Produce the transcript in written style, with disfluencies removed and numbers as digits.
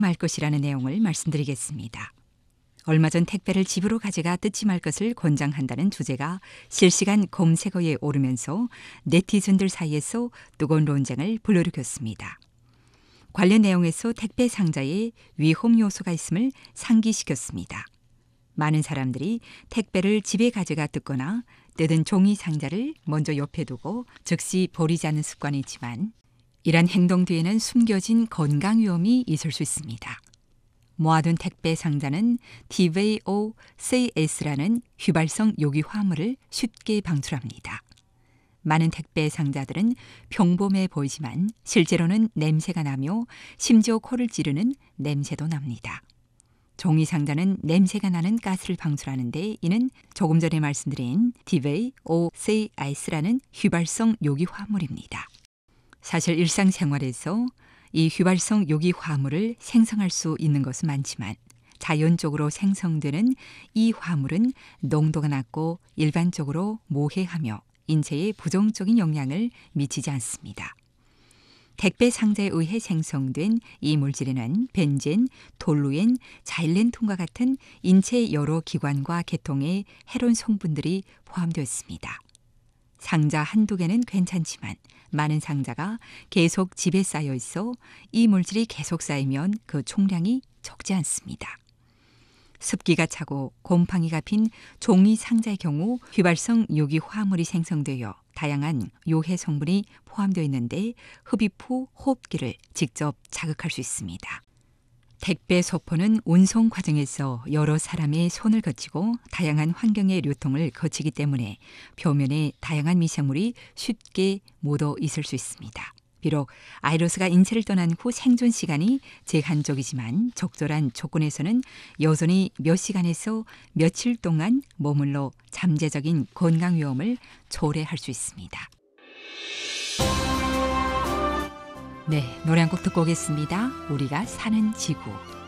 말 것이라는 내용을 말씀드리겠습니다. 얼마 전 택배를 집으로 가져가 뜯지 말 것을 권장한다는 주제가 실시간 검색어에 오르면서 네티즌들 사이에서 뜨거운 논쟁을 불러일으켰습니다. 관련 내용에서 택배 상자에 위험 요소가 있음을 상기시켰습니다. 많은 사람들이 택배를 집에 가져가 뜯거나 뜯은 종이 상자를 먼저 옆에 두고 즉시 버리지 않는 습관이 있지만 이런 행동 뒤에는 숨겨진 건강 위험이 있을 수 있습니다. 모아둔 택배 상자는 TVOCS라는 휘발성 요기 화물을 쉽게 방출합니다. 많은 택배 상자들은 평범해 보이지만 실제로는 냄새가 나며 심지어 코를 찌르는 냄새도 납니다. 종이 상자는 냄새가 나는 가스를 방출하는데 이는 조금 전에 말씀드린 TVOCS라는 휘발성 요기 화물입니다. 사실 일상생활에서 이 휘발성 요기 화물을 생성할 수 있는 것은 많지만 자연적으로 생성되는 이 화물은 농도가 낮고 일반적으로 모해하며 인체에 부정적인 영향을 미치지 않습니다. 택배 상자에 의해 생성된 이 물질에는 벤젠, 톨루엔, 자일렌톤과 같은 인체 여러 기관과 계통의 해로운 성분들이 포함되어 있습니다. 상자 한두 개는 괜찮지만 많은 상자가 계속 집에 쌓여 있어 이 물질이 계속 쌓이면 그 총량이 적지 않습니다. 습기가 차고 곰팡이가 핀 종이 상자의 경우 휘발성 요기 화물이 생성되어 다양한 요해 성분이 포함되어 있는데 흡입 후 호흡기를 직접 자극할 수 있습니다. 택배 소포는 운송 과정에서 여러 사람의 손을 거치고 다양한 환경의流통을 거치기 때문에 표면에 다양한 미생물이 쉽게 묻어 있을 수 있습니다. 비록 아이러스가 인체를 떠난 후 생존 시간이 제한적이지만 적절한 조건에서는 여전히 몇 시간에서 며칠 동안 머물러 잠재적인 건강 위험을 초래할 수 있습니다. 네, 노래 한 곡 듣고 오겠습니다. 우리가 사는 지구.